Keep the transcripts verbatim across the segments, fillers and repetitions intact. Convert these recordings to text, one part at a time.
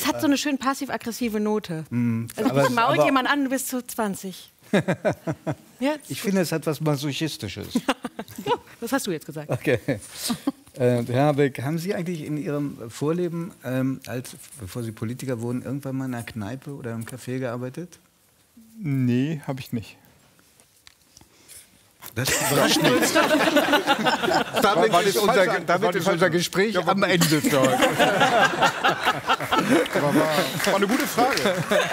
hat so eine schön passiv-aggressive Note. Mm, also aber, ich mault aber, jemand an bis zu zwanzig. Ja, ich finde, es hat was Masochistisches. Das hast du jetzt gesagt. Okay. Äh, Herr Habeck, haben Sie eigentlich in Ihrem Vorleben, ähm, als, bevor Sie Politiker wurden, irgendwann mal in einer Kneipe oder im Café gearbeitet? Nee, habe ich nicht. Das überrascht mich. Damit war ist das unser, falsche- damit war die ist falsche- unser Gespräch Ja, war am gut. Ende für heute. Aber war, war eine gute Frage.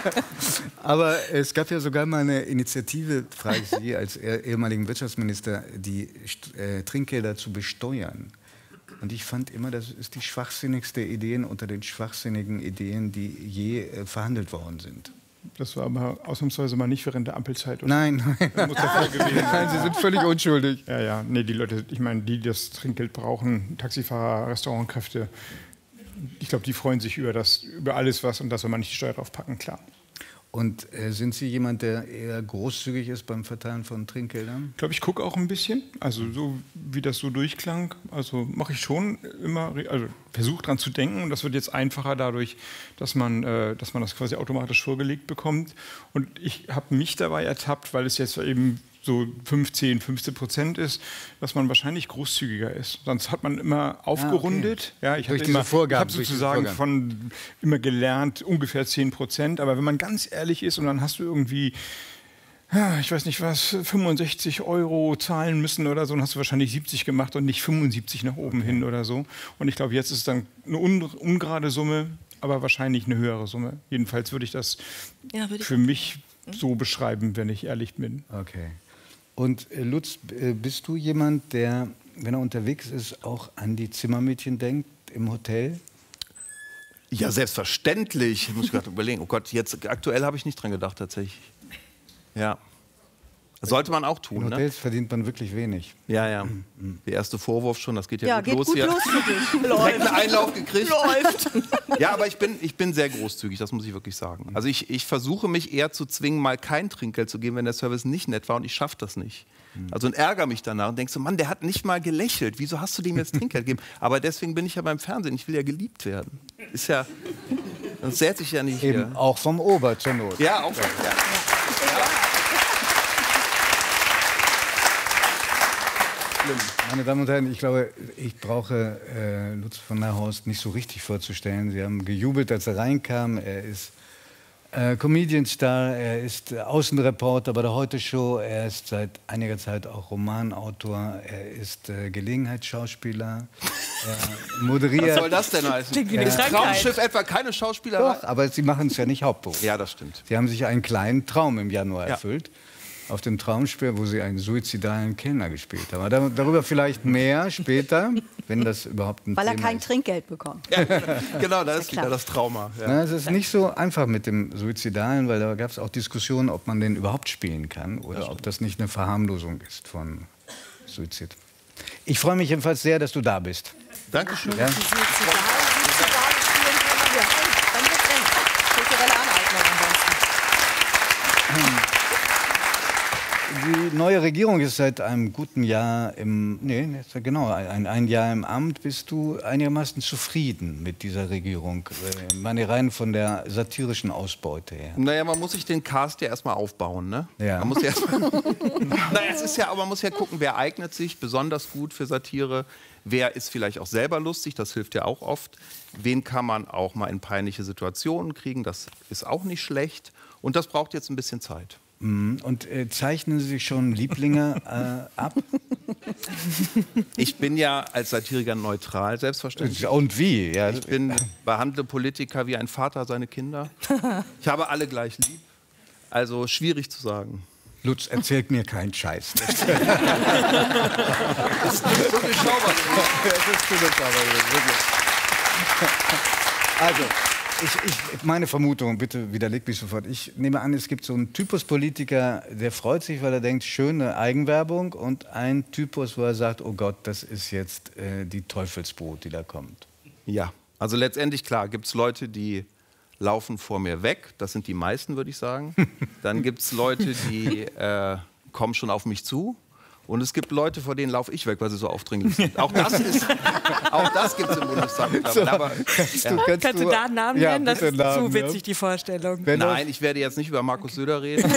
Aber es gab ja sogar mal eine Initiative, frage ich Sie als eh- ehemaligen Wirtschaftsminister, die äh, Trinkgelder zu besteuern. Und ich fand immer, das ist die schwachsinnigste Idee unter den schwachsinnigen Ideen, die je äh, verhandelt worden sind. Das war aber ausnahmsweise mal nicht während der Ampelzeit. Oder? Nein, nein. Muss davor gewesen sein. Nein, Sie sind völlig unschuldig. Ja, ja. Nee, die Leute, ich meine, die, die das Trinkgeld brauchen, Taxifahrer, Restaurantkräfte, ich glaube, die freuen sich über, das, über alles was und das soll man nicht die Steuer drauf packen, klar. Und äh, sind Sie jemand, der eher großzügig ist beim Verteilen von Trinkgeldern? Ich glaube, ich gucke auch ein bisschen, also so wie das so durchklang, also mache ich schon immer, also versuche dran zu denken und das wird jetzt einfacher dadurch, dass man, äh, dass man das quasi automatisch vorgelegt bekommt. Und ich habe mich dabei ertappt, weil es jetzt eben so fünfzehn, fünfzehn Prozent ist, dass man wahrscheinlich großzügiger ist. Sonst hat man immer aufgerundet. Ah, okay. Ja, ich Durch habe diese immer, Vorgaben, ich durch habe diese sozusagen Vorgaben. von immer gelernt, ungefähr zehn Prozent. Aber wenn man ganz ehrlich ist und dann hast du irgendwie, ja, ich weiß nicht was, fünfundsechzig Euro zahlen müssen oder so, dann hast du wahrscheinlich siebzig gemacht und nicht fünfundsiebzig nach oben hin oder so. Und ich glaube, jetzt ist es dann eine un ungerade Summe, aber wahrscheinlich eine höhere Summe. Jedenfalls würde ich das Ja, würde ich für mich so beschreiben, wenn ich ehrlich bin. Okay. Und äh, Lutz, äh, bist du jemand, der, wenn er unterwegs ist, auch an die Zimmermädchen denkt im Hotel? Ja, selbstverständlich. Muss ich gerade überlegen. Oh Gott, jetzt aktuell habe ich nicht dran gedacht tatsächlich. Ja. Sollte man auch In tun, ne? Hotels verdient man wirklich wenig. Ja, ja. Der erste Vorwurf schon, das geht ja, Ja, gut geht los gut hier. los für dich. Direkt einen Einlauf gekriegt. Läuft. Ja, aber ich bin, ich bin sehr großzügig, das muss ich wirklich sagen. Also ich, ich versuche mich eher zu zwingen, mal kein Trinkgeld zu geben, wenn der Service nicht nett war und ich schaffe das nicht. Also und ärgere mich danach und denkst so, Mann, der hat nicht mal gelächelt. Wieso hast du dem jetzt Trinkgeld gegeben? Aber deswegen bin ich ja beim Fernsehen. Ich will ja geliebt werden. Ist ja, sonst sähe ich ja nicht Eben hier. auch vom Ober zur Not. Ja, auch. Ja. Meine Damen und Herren, ich glaube, ich brauche äh, Lutz von der Horst nicht so richtig vorzustellen. Sie haben gejubelt, als er reinkam. Er ist äh, Comedian-Star, er ist äh, Außenreporter bei der Heute-Show, er ist seit einiger Zeit auch Romanautor, er ist äh, Gelegenheitsschauspieler, er moderiert. Was soll das denn heißen? Klingt wie eine Ist Krankheit. Traumschiff etwa keine Schauspielerei? Doch, aber Sie machen es ja nicht Hauptberuf. Ja, das stimmt. Sie haben sich einen kleinen Traum im Januar Ja. erfüllt. Auf dem Traumspiel, wo Sie einen suizidalen Kellner gespielt haben. Aber darüber vielleicht mehr später, wenn das überhaupt ein Weil er Thema kein ist. Trinkgeld bekommt. Ja, genau, da ist klar. wieder das Trauma. Ja. Na, es ist nicht so einfach mit dem Suizidalen, weil da gab es auch Diskussionen, ob man den überhaupt spielen kann oder ob das nicht eine Verharmlosung ist von Suizid. Ich freue mich jedenfalls sehr, dass du da bist. Dankeschön. Ja? Die neue Regierung ist seit einem guten Jahr im, nee, genau, ein, ein Jahr im Amt. Bist du einigermaßen zufrieden mit dieser Regierung? Ich meine, rein von der satirischen Ausbeute her. Naja, man muss sich den Cast ja erstmal aufbauen, ne? Ja. Man muss ja erstmal. Naja, es ist ja, aber man muss ja gucken, wer eignet sich besonders gut für Satire. Wer ist vielleicht auch selber lustig, das hilft ja auch oft. Wen kann man auch mal in peinliche Situationen kriegen, das ist auch nicht schlecht. Und das braucht jetzt ein bisschen Zeit. Und äh, zeichnen Sie sich schon Lieblinge äh, ab? Ich bin ja als Satiriker neutral, selbstverständlich. Und wie? Ja. Ich bin, behandle Politiker wie ein Vater seine Kinder. Ich habe alle gleich lieb. Also schwierig zu sagen. Lutz, erzählt mir keinen Scheiß. Das ist so durchschaubar. Also, ich, ich, meine Vermutung, bitte widerleg mich sofort. Ich nehme an, es gibt so einen Typus Politiker, der freut sich, weil er denkt, schöne Eigenwerbung. Und ein Typus, wo er sagt, oh Gott, das ist jetzt äh, die Teufelsbrut, die da kommt. Ja, also letztendlich, klar, gibt es Leute, die laufen vor mir weg. Das sind die meisten, würde ich sagen. Dann gibt es Leute, die äh, kommen schon auf mich zu. Und es gibt Leute, vor denen laufe ich weg, weil sie so aufdringlich sind. Auch das ist, auch das gibt es im Bundestag mittlerweile. Aber, Kannst ja. du, kannst Kannst du da einen Namen Ja, nennen? Das bitte ist Namen, zu witzig, ja. die Vorstellung. Wenn das- Nein, ich werde jetzt nicht über Markus Söder reden.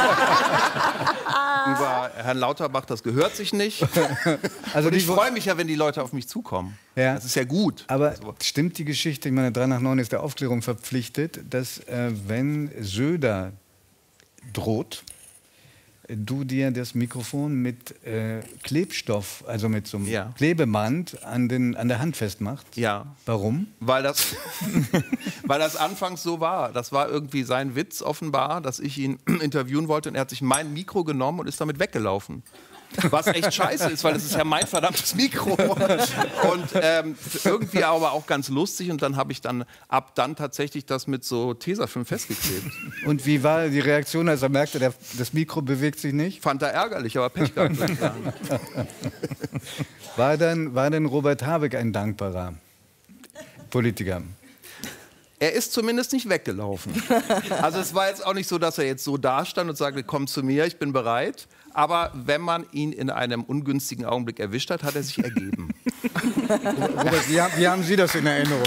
Über Herrn Lauterbach, das gehört sich nicht. Also Und ich die- freue mich ja, wenn die Leute auf mich zukommen. Ja. Das ist ja gut. Aber Also, stimmt die Geschichte, ich meine, drei nach neun ist der Aufklärung verpflichtet, dass äh, wenn Söder droht, du dir das Mikrofon mit äh, Klebstoff, also mit so einem Ja. Klebeband an, den, an der Hand festmacht? ja. Warum? Weil das, weil das anfangs so war. Das war irgendwie sein Witz offenbar, dass ich ihn interviewen wollte und er hat sich mein Mikro genommen und ist damit weggelaufen. Was echt scheiße ist, weil es ist ja mein verdammtes Mikro. Und ähm, irgendwie aber auch ganz lustig. Und dann habe ich dann ab dann tatsächlich das mit so Tesafilm festgeklebt. Und wie war die Reaktion, als er merkte, der, das Mikro bewegt sich nicht? Fand er ärgerlich, aber Pech gehabt. würde ich sagen. War denn, war denn Robert Habeck ein dankbarer Politiker? Er ist zumindest nicht weggelaufen. Also es war jetzt auch nicht so, dass er jetzt so dastand und sagte, komm zu mir, ich bin bereit. Aber wenn man ihn in einem ungünstigen Augenblick erwischt hat, hat er sich ergeben. Robert, wie, haben- wie haben Sie das in Erinnerung?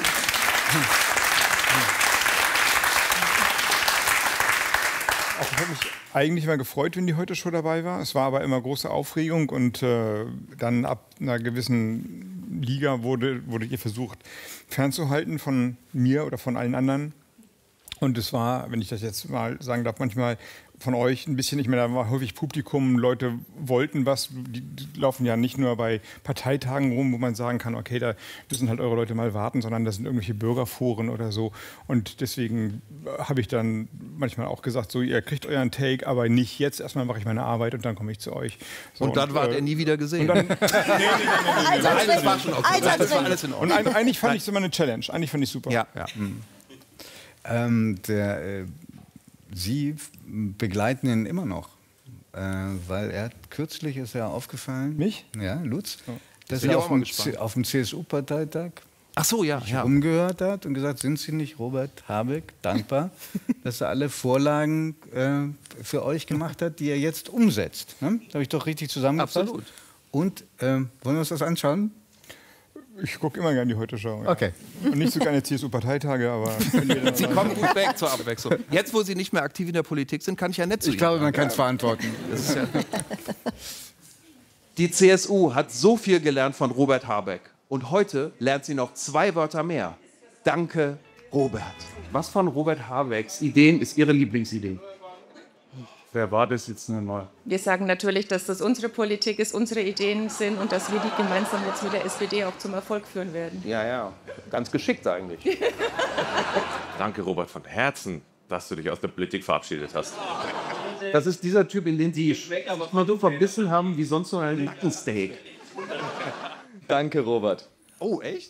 Auch ich habe mich eigentlich mal gefreut, wenn die Heute-Show dabei war. Es war aber immer große Aufregung und äh, dann ab einer gewissen Liga wurde, wurde ihr versucht fernzuhalten von mir oder von allen anderen. Und es war, wenn ich das jetzt mal sagen darf, manchmal von euch ein bisschen, ich meine, da war häufig Publikum, Leute wollten was, die, die laufen ja nicht nur bei Parteitagen rum, wo man sagen kann, okay, da müssen halt eure Leute mal warten, sondern das sind irgendwelche Bürgerforen oder so. Und deswegen habe ich dann manchmal auch gesagt, so, ihr kriegt euren Take, aber nicht jetzt, erstmal mache ich meine Arbeit und dann komme ich zu euch. So, Und dann wart äh, er nie wieder gesehen. und dann, nee, nee, nee, nee, nee. Nein, das war schon okay. Das war alles in Und Ordnung. ein, eigentlich fand ich es immer eine Challenge, eigentlich fand ich super. Ja, ja. Ähm, der, äh, Sie begleiten ihn immer noch, äh, weil er hat, kürzlich ist er aufgefallen. Mich? Ja, Lutz. Dass Bin er ich auf auch mal dem, gespannt. C- auf dem C S U-Parteitag Ach so, ja. ja. umgehört hat und gesagt, sind Sie nicht Robert Habeck dankbar, dass er alle Vorlagen äh, für euch gemacht hat, die er jetzt umsetzt. Ne? Das habe ich doch richtig zusammengefasst. Absolut. Und ähm, wollen wir uns das anschauen? Ich gucke immer gerne die Heute-Show. Ja. Okay. Und nicht so gerne C S U-Parteitage, aber... Sie kommen gut weg zur Abwechslung. Jetzt, wo Sie nicht mehr aktiv in der Politik sind, kann ich ja nett zu Ich Ihnen glaube, sein. man kann es verantworten. Das ist ja Die C S U hat so viel gelernt von Robert Habeck. Und heute lernt sie noch zwei Wörter mehr. Danke, Robert. Was von Robert Habecks Ideen ist Ihre Lieblingsidee? Wer war das jetzt nochmal? Wir sagen natürlich, dass das unsere Politik ist, unsere Ideen sind und dass wir die gemeinsam jetzt mit der S P D auch zum Erfolg führen werden. Ja, ja. Ganz geschickt eigentlich. Danke, Robert, von Herzen, dass du dich aus der Politik verabschiedet hast. Das ist dieser Typ, in den Sie mal so verbissen haben wie sonst so ein Nackensteak. Danke, Robert. Oh, echt?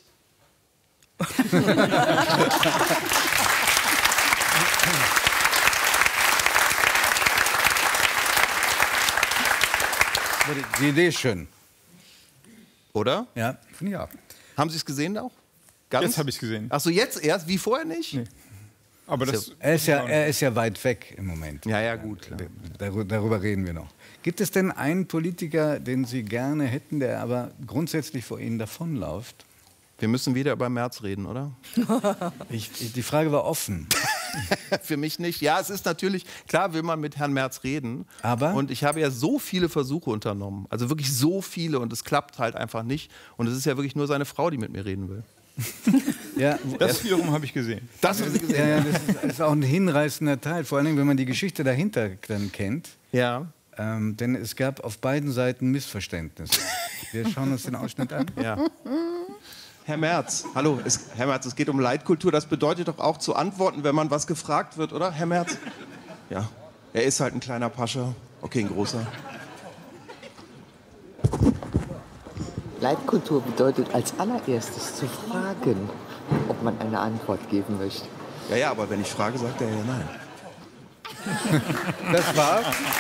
Die Idee ist schön. Oder? Ja, finde ich auch. Haben Sie es gesehen auch? Ganz? Jetzt habe ich es gesehen. Ach so, jetzt erst? Wie vorher nicht? Nee. Aber das... Er ist, ja, er ist ja weit weg im Moment. Ja, ja, gut. Klar. Darüber, darüber reden wir noch. Gibt es denn einen Politiker, den Sie gerne hätten, der aber grundsätzlich vor Ihnen davonläuft? Wir müssen wieder über Merz reden, oder? Ich, ich, die Frage war offen. Für mich nicht. Ja, es ist natürlich, klar will man mit Herrn Merz reden. Aber? Und ich habe ja so viele Versuche unternommen. Also wirklich so viele und es klappt halt einfach nicht. Und es ist ja wirklich nur seine Frau, die mit mir reden will. Ja, Das wiederum habe ich gesehen. Das haben Sie gesehen. ja, ja, das ist, das ist auch ein hinreißender Teil, vor allem wenn man die Geschichte dahinter dann kennt. Ja. Ähm, denn es gab auf beiden Seiten Missverständnisse. Wir schauen uns den Ausschnitt an. Ja. Herr Merz, hallo, es, Herr Merz, es geht um Leitkultur. Das bedeutet doch auch zu antworten, wenn man was gefragt wird, oder, Herr Merz? Ja, er ist halt ein kleiner Pascha. Okay, ein großer. Leitkultur bedeutet als allererstes zu fragen, ob man eine Antwort geben möchte. Ja, ja, aber wenn ich frage, sagt er ja nein. Das war.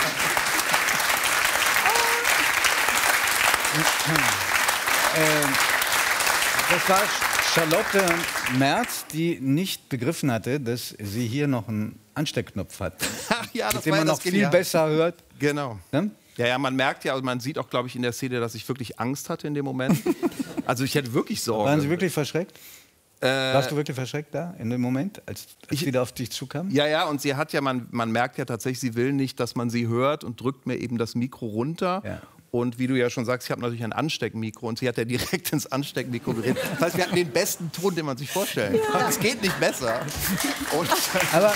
Ähm, das war Charlotte Merz, die nicht begriffen hatte, dass sie hier noch einen Ansteckknopf hat, Ach ja, das mit dem war ja man das noch viel Genial. besser hört. Genau. Ne? Ja, ja, man merkt ja, also man sieht auch, glaube ich, in der Szene, dass ich wirklich Angst hatte in dem Moment. Also ich hatte wirklich Sorge. Waren Sie wirklich verschreckt? Äh, Warst du wirklich verschreckt da in dem Moment, als, als sie da auf dich zukam? Ja, ja, und sie hat ja, man, man merkt ja tatsächlich, sie will nicht, dass man sie hört und drückt mir eben das Mikro runter. Ja. Und wie du ja schon sagst, ich habe natürlich ein Ansteckmikro und sie hat ja direkt ins Ansteckmikro geredet. Das heißt, wir hatten den besten Ton, den man sich vorstellen kann. Es geht nicht besser. Und Aber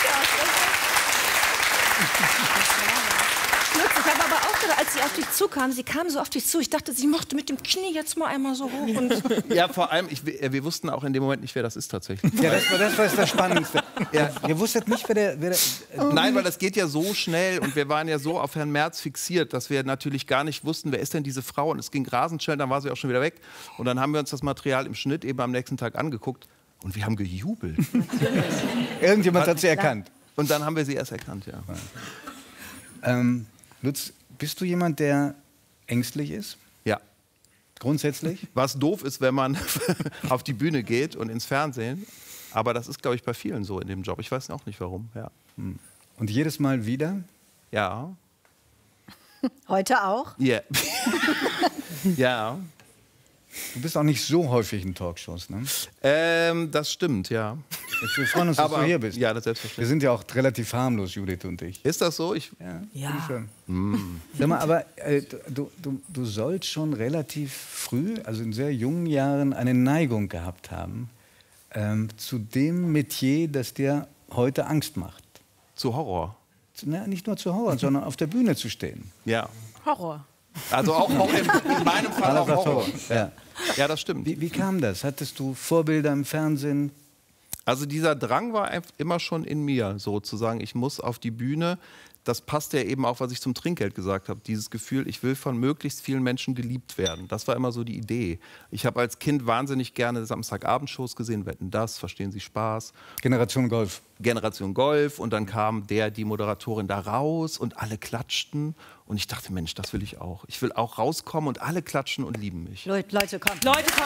Ich habe aber auch gedacht, als sie auf dich zukam, sie kam so auf dich zu, ich dachte, sie machte mit dem Knie jetzt mal einmal so hoch. Und ja, vor allem, ich, wir wussten auch in dem Moment nicht, wer das ist tatsächlich. ja, das war das, war das Spannendste. Ja, ihr wusstet nicht, wer der... Wer der äh, Nein, weil das geht ja so schnell und wir waren ja so auf Herrn Merz fixiert, dass wir natürlich gar nicht wussten, wer ist denn diese Frau. Und es ging rasend schnell, dann war sie auch schon wieder weg. Und dann haben wir uns das Material im Schnitt eben am nächsten Tag angeguckt und wir haben gejubelt. Irgendjemand hat sie erkannt. Und dann haben wir sie erst erkannt, ja. Ähm, Lutz, bist du jemand, der ängstlich ist? Ja. Grundsätzlich? Was doof ist, wenn man auf die Bühne geht und ins Fernsehen. Aber das ist, glaube ich, bei vielen so in dem Job. Ich weiß auch nicht, warum. Ja. Und jedes Mal wieder? Ja. Heute auch? Yeah. Ja. Du bist auch nicht so häufig in Talkshows, ne? Ähm, das stimmt, ja. Wir freuen uns, dass Aber, du hier bist. Ja, das Wir selbstverständlich. sind ja auch relativ harmlos, Judith und ich. Ist das so? Ich, Ja. Ja. finde ich schon. mm. Sag mal, aber äh, du, du, du sollst schon relativ früh, also in sehr jungen Jahren, eine Neigung gehabt haben ähm, zu dem Metier, das dir heute Angst macht. Zu Horror. Zu, na, nicht nur zu Horror, sondern auf der Bühne zu stehen. Ja. Horror. Also auch Horror, in, in meinem Fall auch Alles Horror. Ja. Ja, das stimmt. Wie, wie kam das? Hattest du Vorbilder im Fernsehen? Also dieser Drang war einfach immer schon in mir, sozusagen. Ich muss auf die Bühne. Das passt ja eben auch, was ich zum Trinkgeld gesagt habe. Dieses Gefühl, ich will von möglichst vielen Menschen geliebt werden. Das war immer so die Idee. Ich habe als Kind wahnsinnig gerne Samstagabendshows gesehen. Wetten, das, verstehen Sie Spaß? Generation Golf. Generation Golf. Und dann kam der, die Moderatorin da raus und alle klatschten. Und ich dachte, Mensch, das will ich auch. Ich will auch rauskommen und alle klatschen und lieben mich. Leute, Leute, komm. Leute, komm.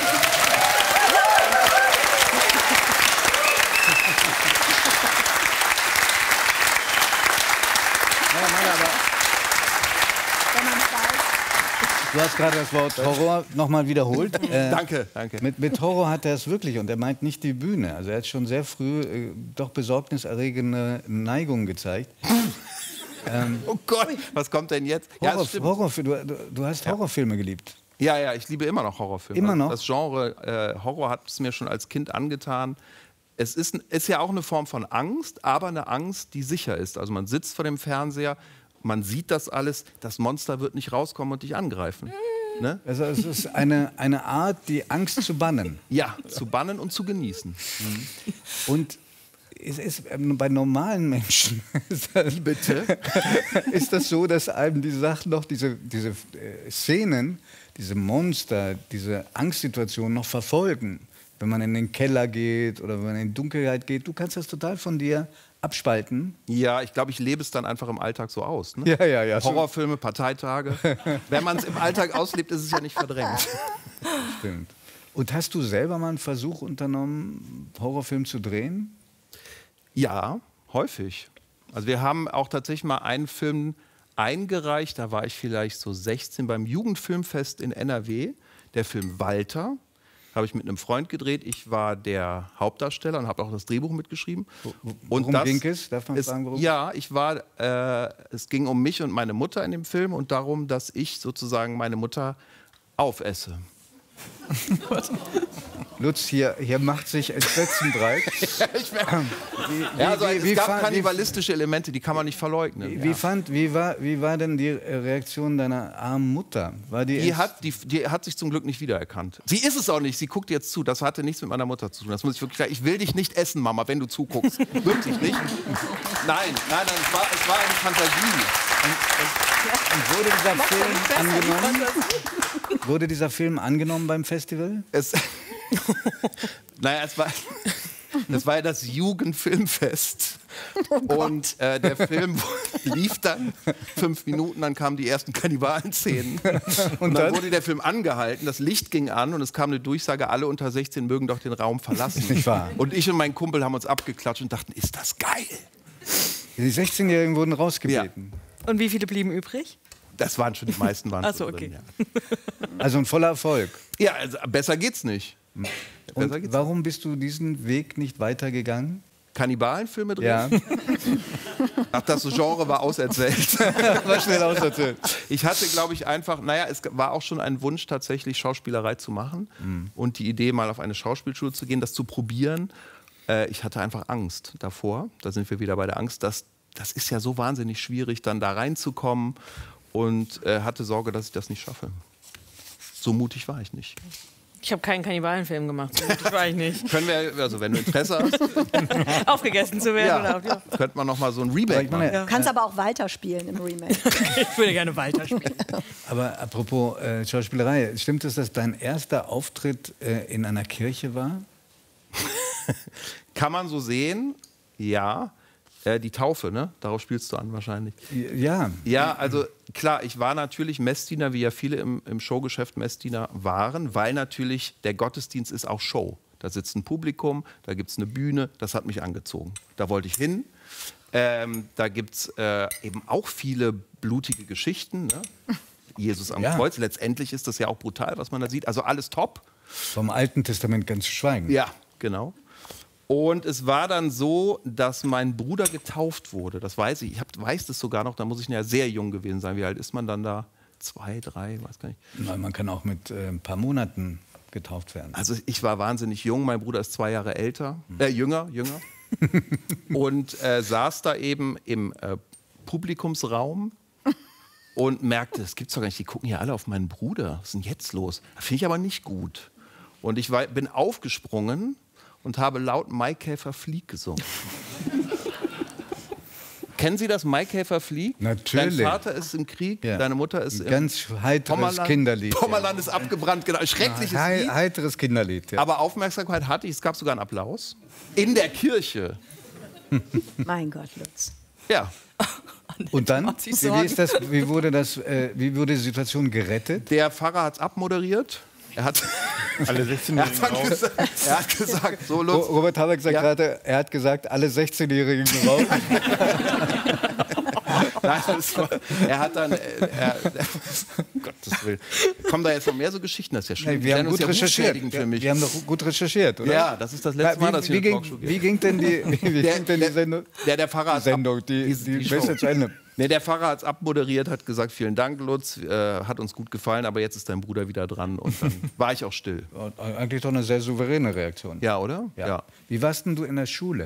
Du hast gerade das Wort Horror nochmal wiederholt. Äh, Danke, danke. Mit, mit Horror hat er es wirklich und er meint nicht die Bühne. Also er hat schon sehr früh äh, doch besorgniserregende Neigungen gezeigt. ähm, Oh Gott, was kommt denn jetzt? Ja, Horror, es stimmt. Horrorfil- du, du, du hast Horrorfilme geliebt. Ja, ja, ich liebe immer noch Horrorfilme. Immer noch? Das Genre äh, Horror hat es mir schon als Kind angetan. Es ist, ist ja auch eine Form von Angst, aber eine Angst, die sicher ist. Also man sitzt vor dem Fernseher, man sieht das alles, das Monster wird nicht rauskommen und dich angreifen. Ne? Also es ist eine, eine Art, die Angst zu bannen. Ja, zu bannen und zu genießen. Und es ist ähm, bei normalen Menschen ist das, Bitte? ist das so, dass einem diese Sachen noch, diese, diese äh, Szenen, diese Monster, diese Angstsituationen noch verfolgen. Wenn man in den Keller geht oder wenn man in die Dunkelheit geht, du kannst das total von dir abspalten. Ja, ich glaube, ich lebe es dann einfach im Alltag so aus. Ne? Ja, ja, ja. Horrorfilme, Parteitage. Wenn man es im Alltag auslebt, ist es ja nicht verdrängt. Stimmt. Und hast du selber mal einen Versuch unternommen, Horrorfilm zu drehen? Ja, häufig. Also wir haben auch tatsächlich mal einen Film eingereicht, da war ich vielleicht so sechzehn beim Jugendfilmfest in N R W, der Film Walter. Habe ich mit einem Freund gedreht. Ich war der Hauptdarsteller und habe auch das Drehbuch mitgeschrieben. Und Worum ging es? Darf man ist, fragen, worum? Ja, ich war, äh, es ging um mich und meine Mutter in dem Film und darum, dass ich sozusagen meine Mutter aufesse. Lutz, hier, hier macht sich Entsetzen breit. Ich merke- Wie- ja, also wie- es wie gab fa- wie- kannibalistische Elemente, die kann man nicht verleugnen. Wie, ja. fand, wie, war, wie war denn die äh, Reaktion deiner armen Mutter? War die Die ents- hat, die, die hat sich zum Glück nicht wiedererkannt. Sie ist es auch nicht, sie guckt jetzt zu. Das hatte nichts mit meiner Mutter zu tun. Das muss ich wirklich sagen. Ich will dich nicht essen, Mama, wenn du zuguckst. Wirklich nicht. Nein, nein, nein, es war, es war eine Fantasie. Und wurde dieser Film angenommen? Wurde dieser Film angenommen beim Festival? Es, naja, es war, das war ja das Jugendfilmfest. Und äh, der Film lief dann fünf Minuten, dann kamen die ersten Kannibalen-Szenen. Und dann dann? wurde der Film angehalten, das Licht ging an und es kam eine Durchsage, alle unter sechzehn mögen doch den Raum verlassen. Nicht wahr? Und ich und mein Kumpel haben uns abgeklatscht und dachten, ist das geil? Die sechzehnjährigen wurden rausgebeten. Und wie viele blieben übrig? Das waren schon die meisten waren Ach so, schon okay. drin, ja. Also ein voller Erfolg. Ja, also besser geht's nicht. Und Besser geht's warum bist du diesen Weg nicht weitergegangen? Kannibalenfilme drehen? Ja. Ach, das Genre war auserzählt. War schnell auserzählt. Ich hatte, glaube ich, einfach, naja, es war auch schon ein Wunsch, tatsächlich Schauspielerei zu machen Mhm. und die Idee, mal auf eine Schauspielschule zu gehen, das zu probieren. Äh, ich hatte einfach Angst davor. Da sind wir wieder bei der Angst. Dass, das ist ja so wahnsinnig schwierig, dann da reinzukommen und äh, hatte Sorge, dass ich das nicht schaffe. So mutig war ich nicht. Ich habe keinen Kannibalenfilm gemacht, so mutig war ich nicht. Können wir, also wenn du Interesse hast, Aufgegessen zu werden. ja, Oder auf, ja. könnte man noch mal so ein Remake machen. Du kannst aber auch weiterspielen im Remake. Ich würde gerne weiterspielen. Aber apropos äh, Schauspielerei, stimmt es, dass dein erster Auftritt äh, in einer Kirche war? Kann man so sehen, ja. Äh, die Taufe, ne? Darauf spielst du an wahrscheinlich. Ja. Ja, also klar, ich war natürlich Messdiener, wie ja viele im, im Showgeschäft Messdiener waren, weil natürlich der Gottesdienst ist auch Show. Da sitzt ein Publikum, da gibt es eine Bühne, das hat mich angezogen. Da wollte ich hin. Ähm, da gibt es äh, eben auch viele blutige Geschichten. Ne? Jesus am Ja. Kreuz, letztendlich ist das ja auch brutal, was man da sieht. Also alles top. Vom Alten Testament ganz zu schweigen. Ja, genau. Und es war dann so, dass mein Bruder getauft wurde. Das weiß ich. Ich hab, weiß das sogar noch. Da muss ich ja sehr jung gewesen sein. Wie alt ist man dann da? Zwei, drei, weiß gar nicht. Na, man kann auch mit äh, ein paar Monaten getauft werden. Also ich war wahnsinnig jung. Mein Bruder ist zwei Jahre älter, äh, jünger, jünger. Und äh, saß da eben im äh, Publikumsraum und merkte, es gibt's doch gar nicht. Die gucken ja alle auf meinen Bruder. Was ist denn jetzt los? Finde ich aber nicht gut. Und ich war, bin aufgesprungen und habe laut Maikäfer fliegt gesungen. Kennen Sie das Maikäfer fliegt? Natürlich. Dein Vater ist im Krieg, Ja. deine Mutter ist Ein im ganz heiteres Pommerland. Kinderlied. Pommerland ist abgebrannt, genau. Schreckliches Ja, Lied. he heiteres Kinderlied. Ja. Aber Aufmerksamkeit hatte ich. Es gab sogar einen Applaus. In der Kirche. Mein Gott, Lutz. Ja. Und dann? macht sich Wie, wie, ist das, wie, wurde das, äh, wie wurde die Situation gerettet? Der Pfarrer hat es abmoderiert. Er hat, Alle er, sechzehnjährigen hat dann raus. gesagt, er hat gesagt, so Ro- Lutz, Robert Habeck sagt Ja. gerade, er hat gesagt, alle sechzehnjährigen raus. Nein, das war, er hat dann, äh, er, um Gottes Willen, kommen da jetzt noch mehr so Geschichten? Das ist ja schlimm. Nein, wir haben Das ist gut ja recherchiert. buchschädigend für mich. Wir haben doch gut recherchiert, oder? Ja, das ist das letzte Na, Mal, dass wie, ich wie, eine ging, Talkshow gehe. wie ging denn die, wie Der- ging denn die der- Sendung? Der, der Pfarrer Die hat's Sendung, ab, die, die, die Beste Show. zu Ende. Nee, der Pfarrer hat es abmoderiert, hat gesagt, vielen Dank, Lutz, äh, hat uns gut gefallen, aber jetzt ist dein Bruder wieder dran. Und dann war ich auch still. Eigentlich doch eine sehr souveräne Reaktion. Ja, oder? Ja. Wie warst denn du in der Schule?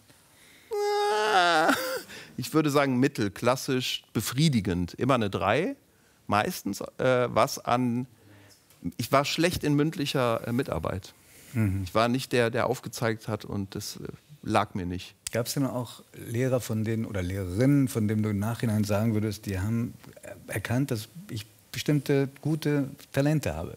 Ich würde sagen mittel, klassisch, befriedigend. Immer eine drei, meistens. Äh, was an... Ich war schlecht in mündlicher äh, Mitarbeit. Mhm. Ich war nicht der, der aufgezeigt hat und das äh, lag mir nicht. Gab es denn auch Lehrer von denen oder Lehrerinnen, von denen du im Nachhinein sagen würdest, die haben erkannt, dass ich bestimmte gute Talente habe?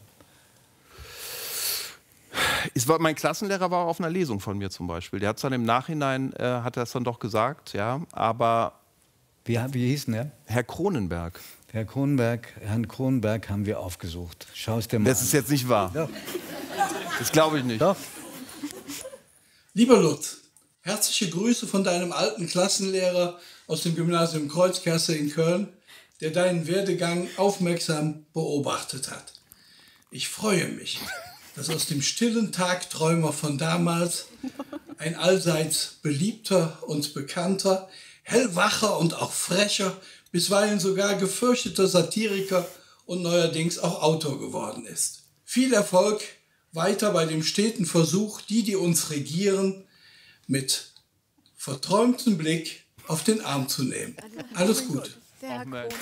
Es war, mein Klassenlehrer war auf einer Lesung von mir zum Beispiel. Der hat es dann im Nachhinein, äh, hat er es dann doch gesagt, ja. Aber Wie, wie hieß denn der? Herr Kronenberg. Herr Kronenberg, Herrn Kronenberg haben wir aufgesucht. Schau es dir mal Das an. ist jetzt nicht wahr. Doch. Das glaube ich nicht. Doch. Lieber Lutz, herzliche Grüße von deinem alten Klassenlehrer aus dem Gymnasium Kreuzkerse in Köln, der deinen Werdegang aufmerksam beobachtet hat. Ich freue mich, dass aus dem stillen Tagträumer von damals ein allseits beliebter und bekannter, hellwacher und auch frecher, bisweilen sogar gefürchteter Satiriker und neuerdings auch Autor geworden ist. Viel Erfolg weiter bei dem steten Versuch, die, die uns regieren, mit verträumtem Blick auf den Arm zu nehmen. Alles Gute. Ach, Mensch,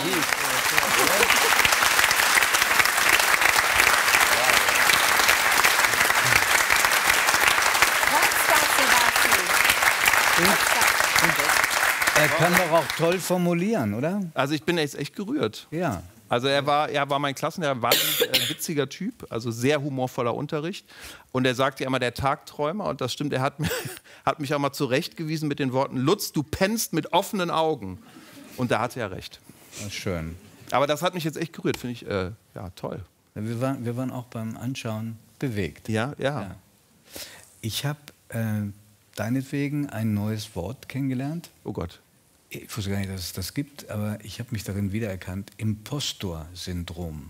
Er kann doch auch toll formulieren, oder? Also ich bin jetzt echt gerührt. Ja. Also er war, er war mein Klassenlehrer, ein wahnsinnig äh, witziger Typ, also sehr humorvoller Unterricht. Und er sagte ja immer, der Tagträumer, und das stimmt, er hat, mir, hat mich auch mal zurechtgewiesen mit den Worten, Lutz, du pennst mit offenen Augen. Und da hatte er recht. Das ist schön. Aber das hat mich jetzt echt gerührt, finde ich, äh, ja, toll. Wir waren, wir waren auch beim Anschauen bewegt. Ja, ja. Ja. Ich habe äh, deinetwegen ein neues Wort kennengelernt. Oh Gott. ich wusste gar nicht, dass es das gibt, aber ich habe mich darin wiedererkannt. Impostor-Syndrom.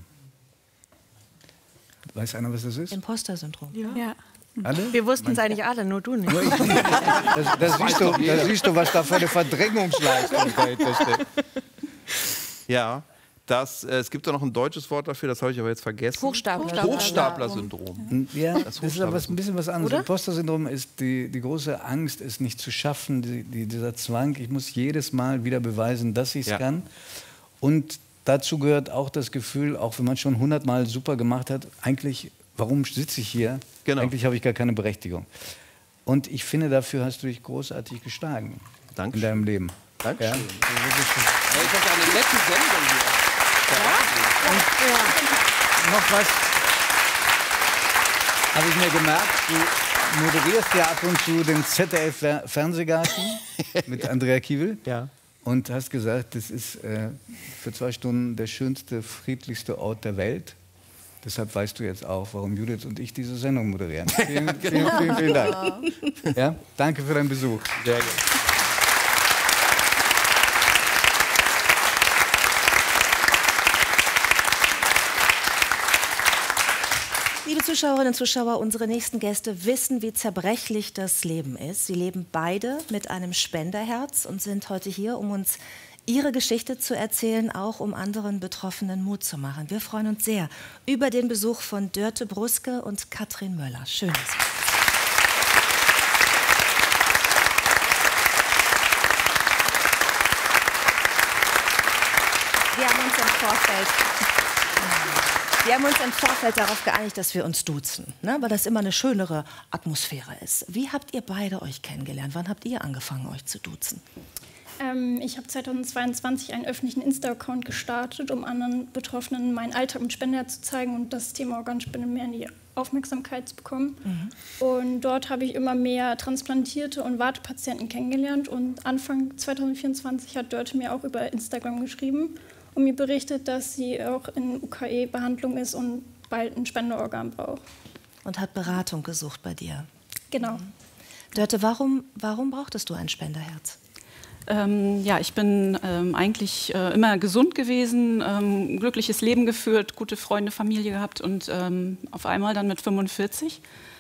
Weiß einer, was das ist? Imposter-Syndrom. Ja. ja. Alle? Wir wussten es eigentlich alle, nur du nicht. Nur ich nicht. Das, das, siehst du, das siehst du, was da für eine Verdrängungsleistung dahinter steckt. Ja, das, äh, es gibt da noch ein deutsches Wort dafür, das habe ich aber jetzt vergessen. Hochstapler. Hochstapler-Syndrom. Ja, das, das ist aber was, ein bisschen was anderes. Oder? Imposter-Syndrom ist die, die große Angst, es nicht zu schaffen, die, die, dieser Zwang, ich muss jedes Mal wieder beweisen, dass ich es Ja. kann. Und dazu gehört auch das Gefühl, auch wenn man schon hundertmal super gemacht hat, eigentlich, warum sitze ich hier? Genau. Eigentlich habe ich gar keine Berechtigung. Und ich finde, dafür hast du dich großartig geschlagen. Dankeschön. In deinem Leben. Dankeschön. Ja? Ja, ich habe eine nette Sendung hier. Noch was habe ich mir gemerkt, du moderierst ja ab und zu den Z D F-Fernsehgarten mit Andrea Kiewel. Ja. Und hast gesagt, das ist äh, für zwei Stunden der schönste, friedlichste Ort der Welt. Deshalb weißt du jetzt auch, warum Judith und ich diese Sendung moderieren. Vielen, vielen, vielen, vielen Dank. Ja, danke für deinen Besuch. Sehr gerne. Liebe Zuschauerinnen und Zuschauer, unsere nächsten Gäste wissen, wie zerbrechlich das Leben ist. Sie leben beide mit einem Spenderherz und sind heute hier, um uns ihre Geschichte zu erzählen, auch um anderen Betroffenen Mut zu machen. Wir freuen uns sehr über den Besuch von Dörte Bruske und Katrin Möller. Schön, dass Sie Wir haben uns im Vorfeld, wir haben uns im Vorfeld darauf geeinigt, dass wir uns duzen, ne? Weil das immer eine schönere Atmosphäre ist. Wie habt ihr beide euch kennengelernt? Wann habt ihr angefangen, euch zu duzen? Ähm, ich habe zweitausendzweiundzwanzig einen öffentlichen Insta-Account gestartet, um anderen Betroffenen meinen Alltag mit Spender zu zeigen und das Thema Organspende mehr in die Aufmerksamkeit zu bekommen. Mhm. Und dort habe ich immer mehr Transplantierte und Wartepatienten kennengelernt. Und Anfang zweitausendvierundzwanzig hat Dörte mir auch über Instagram geschrieben und mir berichtet, dass sie auch in U K E-Behandlung ist und bald ein Spenderorgan braucht. Und hat Beratung gesucht bei dir? Genau. Mhm. Dörte, warum, warum brauchtest du ein Spenderherz? Ähm, ja, ich bin ähm, eigentlich äh, immer gesund gewesen, ähm, glückliches Leben geführt, gute Freunde, Familie gehabt und ähm, auf einmal dann mit fünfundvierzig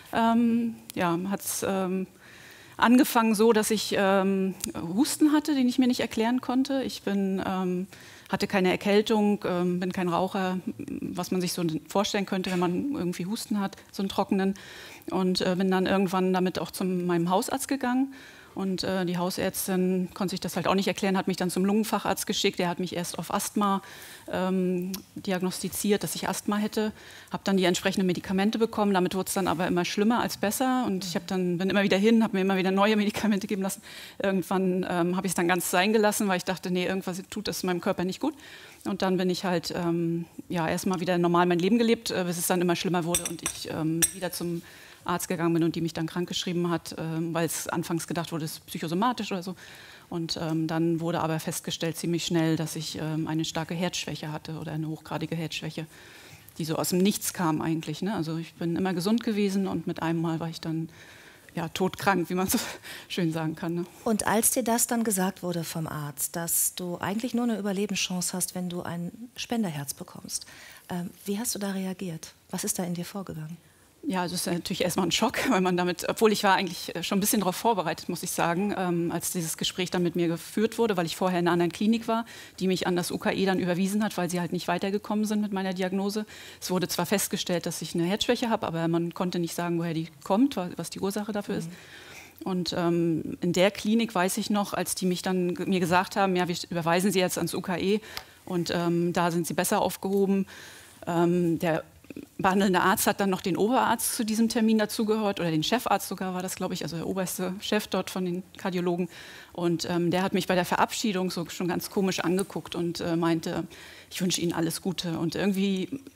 ähm, ja, hat es ähm, angefangen so, dass ich ähm, Husten hatte, den ich mir nicht erklären konnte. Ich bin, ähm, hatte keine Erkältung, ähm, bin kein Raucher, was man sich so vorstellen könnte, wenn man irgendwie Husten hat, so einen trockenen. Und äh, bin dann irgendwann damit auch zu meinem Hausarzt gegangen. Und äh, die Hausärztin konnte sich das halt auch nicht erklären, hat mich dann zum Lungenfacharzt geschickt. Der hat mich erst auf Asthma ähm, diagnostiziert, dass ich Asthma hätte. Habe dann die entsprechenden Medikamente bekommen. Damit wurde es dann aber immer schlimmer als besser. Und ich hab dann, bin immer wieder hin, habe mir immer wieder neue Medikamente geben lassen. Irgendwann ähm, habe ich es dann ganz sein gelassen, weil ich dachte, nee, irgendwas tut das meinem Körper nicht gut. Und dann bin ich halt ähm, ja, erstmal wieder normal mein Leben gelebt, äh, bis es dann immer schlimmer wurde und ich ähm, wieder zum Arzt gegangen bin und die mich dann krankgeschrieben hat, ähm, weil es anfangs gedacht wurde, es ist psychosomatisch oder so. Und ähm, dann wurde aber festgestellt ziemlich schnell, dass ich ähm, eine starke Herzschwäche hatte oder eine hochgradige Herzschwäche, die so aus dem Nichts kam eigentlich. Ne? Also ich bin immer gesund gewesen und mit einem Mal war ich dann ja, todkrank, wie man so schön sagen kann. Ne? Und als dir das dann gesagt wurde vom Arzt, dass du eigentlich nur eine Überlebenschance hast, wenn du ein Spenderherz bekommst, ähm, wie hast du da reagiert? Was ist da in dir vorgegangen? Ja, also es ist natürlich erstmal ein Schock, weil man damit, obwohl ich war eigentlich schon ein bisschen darauf vorbereitet, muss ich sagen, ähm, als dieses Gespräch dann mit mir geführt wurde, weil ich vorher in einer anderen Klinik war, die mich an das U K E dann überwiesen hat, weil sie halt nicht weitergekommen sind mit meiner Diagnose. Es wurde zwar festgestellt, dass ich eine Herzschwäche habe, aber man konnte nicht sagen, woher die kommt, was die Ursache dafür ist. Und ähm, in der Klinik weiß ich noch, als die mich dann mir gesagt haben, ja, wir überweisen Sie jetzt ans U K E und ähm, da sind Sie besser aufgehoben. Ähm, der behandelnde Arzt hat dann noch den Oberarzt zu diesem Termin dazugehört oder den Chefarzt sogar war das, glaube ich, also der oberste Chef dort von den Kardiologen. Und ähm, der hat mich bei der Verabschiedung so schon ganz komisch angeguckt und äh, meinte, ich wünsche Ihnen alles Gute. Und irgendwie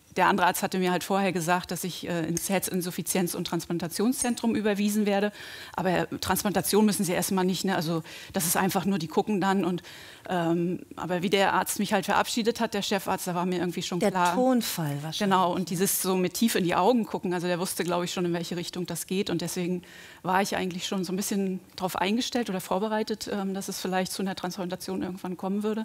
der andere Arzt hatte mir halt vorher gesagt, dass ich äh, ins Herzinsuffizienz- und Transplantationszentrum überwiesen werde. Aber äh, Transplantation müssen sie erstmal nicht. Ne? Also das ist einfach nur, die gucken dann. Und, ähm, aber wie der Arzt mich halt verabschiedet hat, der Chefarzt, da war mir irgendwie schon der klar. Der Tonfall wahrscheinlich. Genau, und dieses so mit tief in die Augen gucken. Also der wusste, glaube ich, schon, in welche Richtung das geht. Und deswegen war ich eigentlich schon so ein bisschen darauf eingestellt oder vorbereitet, ähm, dass es vielleicht zu einer Transplantation irgendwann kommen würde.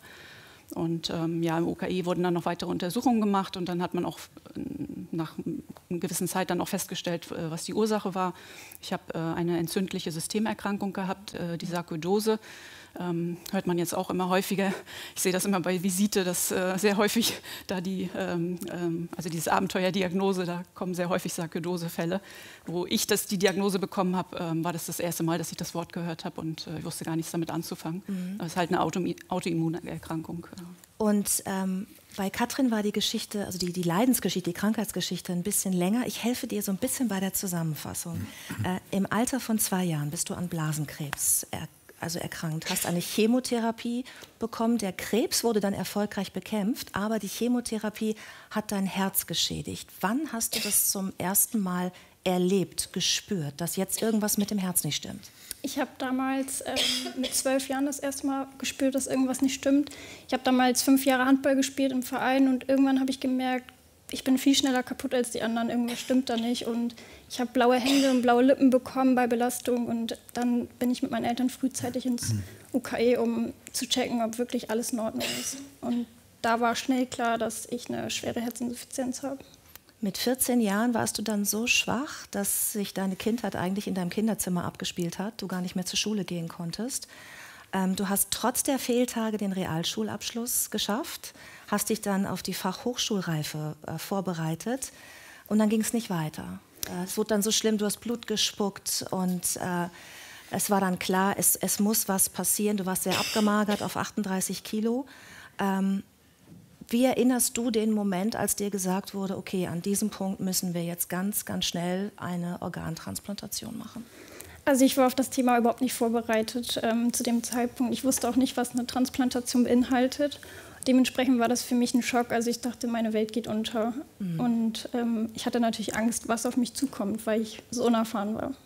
Und ähm, ja, im O K E wurden dann noch weitere Untersuchungen gemacht und dann hat man auch äh, nach einer gewissen Zeit dann auch festgestellt, äh, was die Ursache war. Ich habe äh, eine entzündliche Systemerkrankung gehabt, äh, die Sarkoidose. Ähm, hört man jetzt auch immer häufiger. Ich sehe das immer bei Visite, dass äh, sehr häufig da die, ähm, ähm, also dieses Abenteuerdiagnose, da kommen sehr häufig Sarkoidosefälle. Wo ich das, die Diagnose bekommen habe, ähm, war das das erste Mal, dass ich das Wort gehört habe und äh, ich wusste gar nichts damit anzufangen. Mhm. Das ist halt eine Auto Autoimmunerkrankung. Und ähm, bei Katrin war die Geschichte, also die, die Leidensgeschichte, die Krankheitsgeschichte ein bisschen länger. Ich helfe dir so ein bisschen bei der Zusammenfassung. Äh, Im Alter von zwei Jahren bist du an Blasenkrebs erkrankt. Also erkrankt, hast eine Chemotherapie bekommen. Der Krebs wurde dann erfolgreich bekämpft, aber die Chemotherapie hat dein Herz geschädigt. Wann hast du das zum ersten Mal erlebt, gespürt, dass jetzt irgendwas mit dem Herz nicht stimmt? Ich habe damals ähm, mit zwölf Jahren das erste Mal gespürt, dass irgendwas nicht stimmt. Ich habe damals fünf Jahre Handball gespielt im Verein und irgendwann habe ich gemerkt, ich bin viel schneller kaputt als die anderen, irgendwas stimmt da nicht. Und ich habe blaue Hände und blaue Lippen bekommen bei Belastung. Und dann bin ich mit meinen Eltern frühzeitig ins U K E, um zu checken, ob wirklich alles in Ordnung ist. Und da war schnell klar, dass ich eine schwere Herzinsuffizienz habe. Mit vierzehn Jahren warst du dann so schwach, dass sich deine Kindheit eigentlich in deinem Kinderzimmer abgespielt hat, du gar nicht mehr zur Schule gehen konntest. Ähm, du hast trotz der Fehltage den Realschulabschluss geschafft, hast dich dann auf die Fachhochschulreife äh, vorbereitet und dann ging es nicht weiter. Äh, es wurde dann so schlimm, du hast Blut gespuckt und äh, es war dann klar, es, es muss was passieren. Du warst sehr abgemagert auf achtunddreißig Kilo. Ähm, wie erinnerst du den Moment, als dir gesagt wurde, okay, an diesem Punkt müssen wir jetzt ganz, ganz schnell eine Organtransplantation machen? Also ich war auf das Thema überhaupt nicht vorbereitet ähm, zu dem Zeitpunkt. Ich wusste auch nicht, was eine Transplantation beinhaltet. Dementsprechend war das für mich ein Schock. Also ich dachte, meine Welt geht unter. Mhm. Und ähm, ich hatte natürlich Angst, was auf mich zukommt, weil ich so unerfahren war.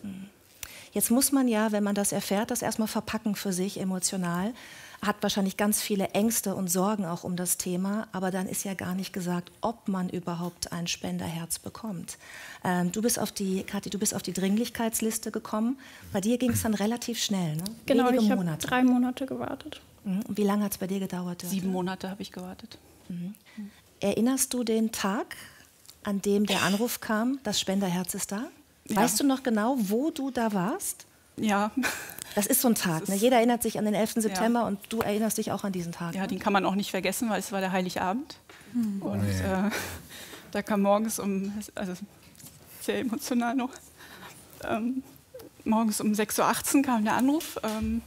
Jetzt muss man ja, wenn man das erfährt, das erstmal verpacken für sich emotional. Hat wahrscheinlich ganz viele Ängste und Sorgen auch um das Thema, aber dann ist ja gar nicht gesagt, ob man überhaupt ein Spenderherz bekommt. Ähm, du bist auf die, Kathi, du bist auf die Dringlichkeitsliste gekommen. Bei dir ging es dann relativ schnell, ne? Genau, Wenige ich habe Monate. drei Monate gewartet. Mhm. Und wie lange hat es bei dir gedauert? Sieben Monate habe ich gewartet. Mhm. Erinnerst du den Tag, an dem der Anruf kam, das Spenderherz ist da? Ja. Weißt du noch genau, wo du da warst? Ja. Das ist so ein Tag. Ne? Jeder erinnert sich an den elften September Ja. und du erinnerst dich auch an diesen Tag. Ja, ne? den kann man auch nicht vergessen, weil es war der Heiligabend. Mhm. Und Nee. äh, da kam morgens um, also sehr emotional noch, ähm, morgens um sechs Uhr achtzehn kam der Anruf. Ähm,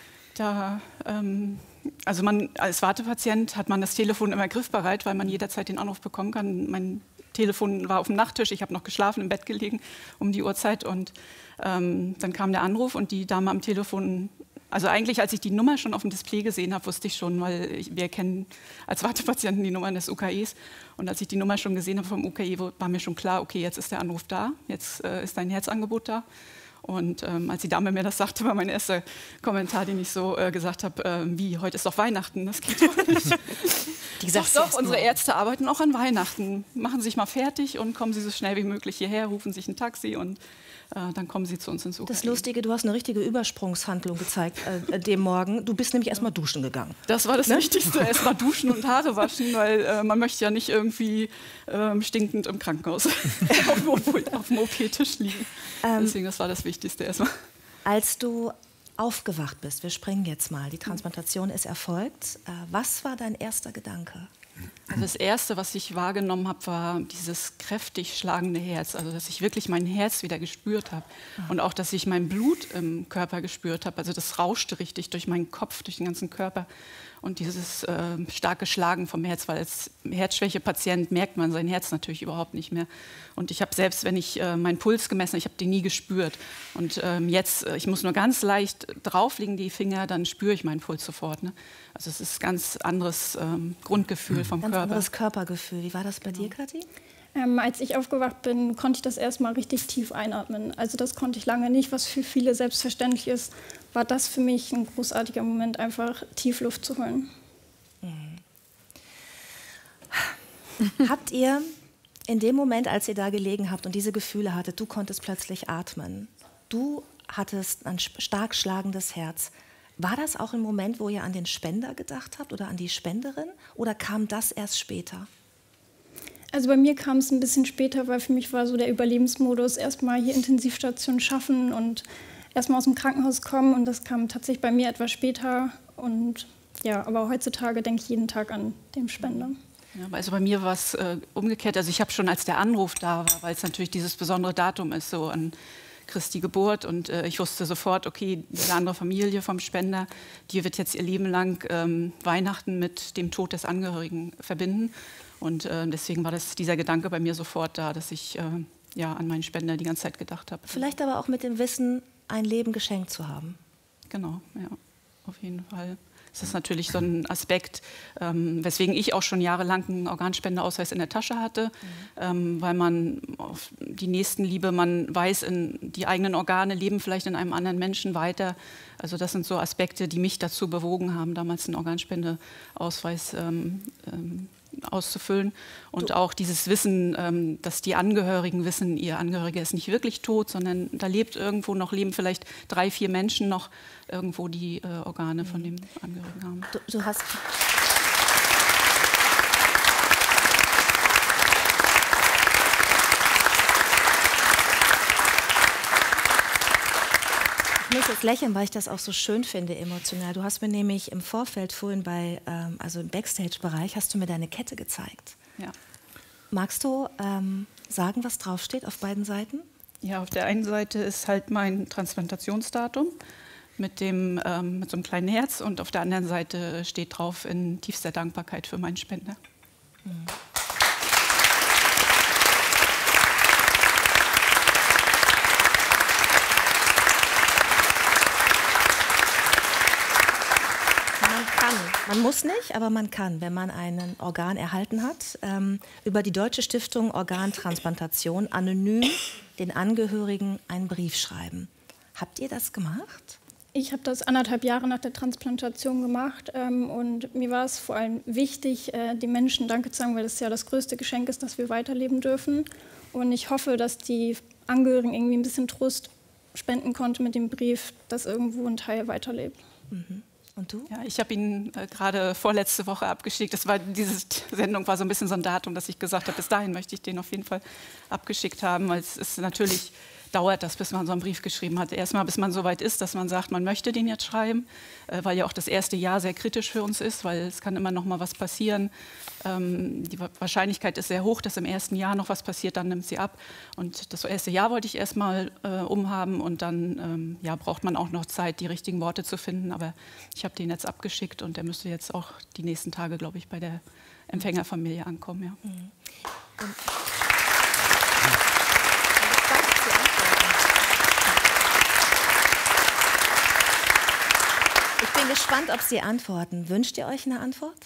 da, ähm, also man als Wartepatient hat man das Telefon immer griffbereit, weil man jederzeit den Anruf bekommen kann. Mein Telefon war auf dem Nachttisch, ich habe noch geschlafen, im Bett gelegen um die Uhrzeit und ähm, dann kam der Anruf und die Dame am Telefon, also eigentlich als ich die Nummer schon auf dem Display gesehen habe, wusste ich schon, weil ich, wir kennen als Wartepatienten die Nummern des U K Es und als ich die Nummer schon gesehen habe vom U K E, war mir schon klar, okay, jetzt ist der Anruf da, jetzt äh, ist dein Herzangebot da. Und ähm, als die Dame mir das sagte, war mein erster Kommentar, den ich so äh, gesagt habe, äh, wie, heute ist doch Weihnachten, das geht doch nicht. Die sagt, doch, doch, unsere Ärzte arbeiten auch an Weihnachten. Machen Sie sich mal fertig und kommen Sie so schnell wie möglich hierher, rufen sich ein Taxi und äh, dann kommen Sie zu uns ins U K E. Das Lustige, du hast eine richtige Übersprungshandlung gezeigt äh, dem Morgen. Du bist nämlich erstmal duschen gegangen. Das war das Ne? Wichtigste, erstmal duschen und Haare waschen, weil äh, man möchte ja nicht irgendwie äh, stinkend im Krankenhaus auf, dem auf dem O P-Tisch liegen. Ähm, Deswegen, das war das Wichtigste erstmal. Als du aufgewacht bist, wir springen jetzt mal, die Transplantation ist erfolgt. Äh, was war dein erster Gedanke? Also das Erste, was ich wahrgenommen habe, war dieses kräftig schlagende Herz. Also dass ich wirklich mein Herz wieder gespürt habe. Und auch, dass ich mein Blut im Körper gespürt habe. Also das rauschte richtig durch meinen Kopf, durch den ganzen Körper. Und dieses äh, starke Schlagen vom Herz, weil als Herzschwäche-Patient merkt man sein Herz natürlich überhaupt nicht mehr. Und ich habe selbst, wenn ich äh, meinen Puls gemessen habe, ich habe den nie gespürt. Und ähm, jetzt, äh, ich muss nur ganz leicht drauflegen, die Finger, dann spüre ich meinen Puls sofort. Ne? Also es ist ein ganz anderes ähm, Grundgefühl vom Ganz Körper. anderes Körpergefühl. Wie war das bei dir, Kathi? Ähm, als ich aufgewacht bin, konnte ich das erstmal richtig tief einatmen. Also das konnte ich lange nicht, was für viele selbstverständlich ist, war das für mich ein großartiger Moment, einfach tief Luft zu holen. Mhm. Habt ihr in dem Moment, als ihr da gelegen habt und diese Gefühle hattet, du konntest plötzlich atmen, du hattest ein stark schlagendes Herz, war das auch ein Moment, wo ihr an den Spender gedacht habt oder an die Spenderin oder kam das erst später? Also bei mir kam es ein bisschen später, weil für mich war so der Überlebensmodus, erstmal hier Intensivstation schaffen und erstmal aus dem Krankenhaus kommen. Und das kam tatsächlich bei mir etwas später. Und ja, aber heutzutage denke ich jeden Tag an den Spender. Ja, also bei mir war es äh, umgekehrt. Also ich habe schon, als der Anruf da war, weil es natürlich dieses besondere Datum ist, so an Christi Geburt. Und äh, ich wusste sofort, okay, diese andere Familie vom Spender, die wird jetzt ihr Leben lang ähm, Weihnachten mit dem Tod des Angehörigen verbinden. Und äh, deswegen war das, dieser Gedanke bei mir sofort da, dass ich äh, ja, an meinen Spender die ganze Zeit gedacht habe. Vielleicht aber auch mit dem Wissen, ein Leben geschenkt zu haben. Genau, ja, auf jeden Fall. Das ist natürlich so ein Aspekt, ähm, weswegen ich auch schon jahrelang einen Organspendeausweis in der Tasche hatte, mhm. ähm, weil man auf die Nächstenliebe, man weiß, in die eigenen Organe leben vielleicht in einem anderen Menschen weiter. Also das sind so Aspekte, die mich dazu bewogen haben, damals einen Organspendeausweis ähm, ähm, auszufüllen. Und du. auch dieses Wissen, ähm, dass die Angehörigen wissen, ihr Angehöriger ist nicht wirklich tot, sondern da lebt irgendwo noch, leben vielleicht drei, vier Menschen noch irgendwo, die äh, Organe mhm. von dem Angehörigen haben. Du, du hast... Ich muss jetzt lächeln, weil ich das auch so schön finde, emotional. Du hast mir nämlich im Vorfeld vorhin bei, ähm, also im Backstage-Bereich, hast du mir deine Kette gezeigt. Ja. Magst du ähm, sagen, was draufsteht auf beiden Seiten? Ja, auf der einen Seite ist halt mein Transplantationsdatum mit, dem, ähm, mit so einem kleinen Herz und auf der anderen Seite steht drauf in tiefster Dankbarkeit für meinen Spender. Mhm. Man muss nicht, aber man kann, wenn man ein Organ erhalten hat, ähm, über die Deutsche Stiftung Organtransplantation anonym den Angehörigen einen Brief schreiben. Habt ihr das gemacht? Ich habe das anderthalb Jahre nach der Transplantation gemacht ähm, und mir war es vor allem wichtig, äh, den Menschen Danke zu sagen, weil das ja das größte Geschenk ist, dass wir weiterleben dürfen. Und ich hoffe, dass die Angehörigen irgendwie ein bisschen Trost spenden konnten mit dem Brief, dass irgendwo ein Teil weiterlebt. Mhm. Und du? Ja, ich habe ihn äh, gerade vorletzte Woche abgeschickt. Das war, diese Sendung war so ein bisschen so ein Datum, dass ich gesagt habe, bis dahin möchte ich den auf jeden Fall abgeschickt haben. Weil es ist natürlich, dauert das, bis man so einen Brief geschrieben hat. Erstmal, bis man so weit ist, dass man sagt, man möchte den jetzt schreiben, äh, weil ja auch das erste Jahr sehr kritisch für uns ist, weil es kann immer noch mal was passieren. Ähm, die Wahrscheinlichkeit ist sehr hoch, dass im ersten Jahr noch was passiert, dann nimmt sie ab. Und das erste Jahr wollte ich erstmal äh, umhaben und dann ähm, ja, braucht man auch noch Zeit, die richtigen Worte zu finden. Aber ich habe den jetzt abgeschickt und der müsste jetzt auch die nächsten Tage, glaube ich, bei der Empfängerfamilie ankommen. Ja. Mhm. Ich bin gespannt, ob Sie antworten. Wünscht ihr euch eine Antwort?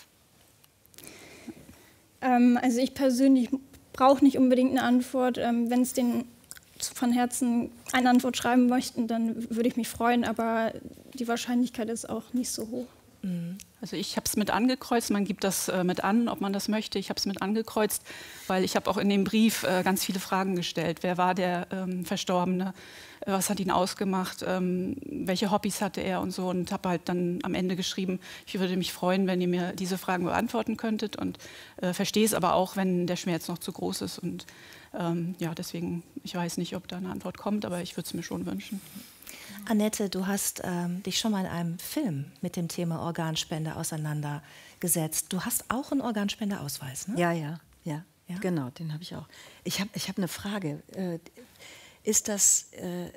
Ähm, also ich persönlich brauche nicht unbedingt eine Antwort. Ähm, wenn es den von Herzen eine Antwort schreiben möchten, dann würde ich mich freuen, aber die Wahrscheinlichkeit ist auch nicht so hoch. Also ich habe es mit angekreuzt, man gibt das äh, mit an, ob man das möchte. Ich habe es mit angekreuzt, weil ich habe auch in dem Brief äh, ganz viele Fragen gestellt. Wer war der ähm, Verstorbene? Äh, was hat ihn ausgemacht? Ähm, welche Hobbys hatte er und so? Und habe halt dann am Ende geschrieben, ich würde mich freuen, wenn ihr mir diese Fragen beantworten könntet. Und äh, verstehe es aber auch, wenn der Schmerz noch zu groß ist. Und ähm, ja, deswegen, ich weiß nicht, ob da eine Antwort kommt, aber ich würde es mir schon wünschen. Annette, du hast ähm, dich schon mal in einem Film mit dem Thema Organspende auseinandergesetzt. Du hast auch einen Organspendeausweis, ne? Ja, ja, ja, ja? Genau, den habe ich auch. Ich habe ich hab eine Frage. Äh, ist das, äh,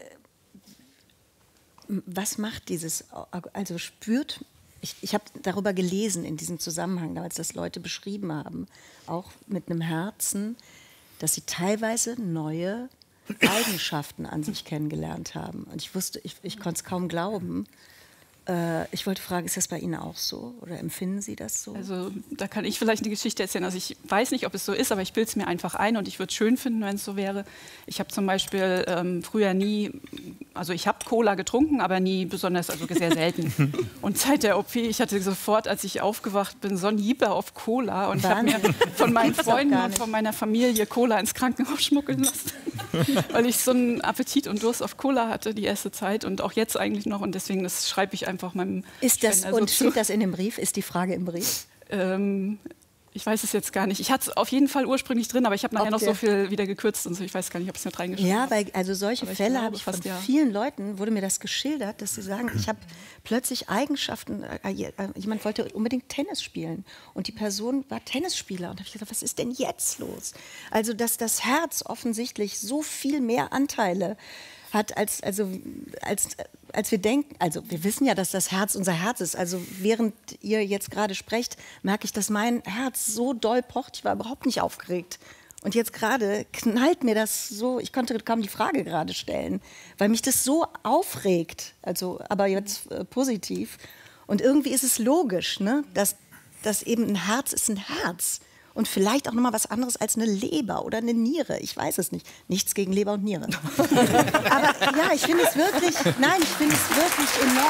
was macht dieses, also spürt, ich, ich habe darüber gelesen in diesem Zusammenhang, damals, dass Leute beschrieben haben, auch mit einem Herzen, dass sie teilweise neue Eigenschaften an sich kennengelernt haben. Und ich wusste, ich, ich konnte es kaum glauben, Äh, ich wollte fragen, ist das bei Ihnen auch so oder empfinden Sie das so? Also da kann ich vielleicht eine Geschichte erzählen. Also ich weiß nicht, ob es so ist, aber ich bilde es mir einfach ein und ich würde es schön finden, wenn es so wäre. Ich habe zum Beispiel ähm, früher nie, also ich habe Cola getrunken, aber nie besonders, also sehr selten. Und seit der O P, ich hatte sofort, als ich aufgewacht bin, so ein Jieber auf Cola und ich habe mir von meinen Freunden und von meiner Familie Cola ins Krankenhaus schmuggeln lassen, weil ich so einen Appetit und Durst auf Cola hatte die erste Zeit und auch jetzt eigentlich noch und deswegen, das schreibe ich einfach meinem Ist das, Spender und so steht zu. das in dem Brief? Ist die Frage im Brief? Ähm, ich weiß es jetzt gar nicht. Ich hatte es auf jeden Fall ursprünglich drin, aber ich habe nachher noch so viel wieder gekürzt und so. Ich weiß gar nicht, ob ich es mit reingeschrieben habe. Ja, weil also solche Aber ich Fälle glaube habe ich von fast, ja. vielen Leuten, wurde mir das geschildert, dass sie sagen, ich habe plötzlich Eigenschaften, äh, äh, jemand wollte unbedingt Tennis spielen und die Person war Tennisspieler und da habe ich gesagt, was ist denn jetzt los? Also, dass das Herz offensichtlich so viel mehr Anteile hat, als, also, als, als wir denken. Also wir wissen ja, dass das Herz unser Herz ist. Also während ihr jetzt gerade sprecht, merke ich, dass mein Herz so doll pocht. Ich war überhaupt nicht aufgeregt. Und jetzt gerade knallt mir das so, ich konnte kaum die Frage gerade stellen, weil mich das so aufregt. Also, aber jetzt äh, positiv. Und irgendwie ist es logisch, ne? dass, dass eben ein Herz ist ein Herz. Und vielleicht auch noch mal was anderes als eine Leber oder eine Niere. Ich weiß es nicht. Nichts gegen Leber und Niere. Aber ja, ich finde es wirklich, nein, ich finde es wirklich enorm.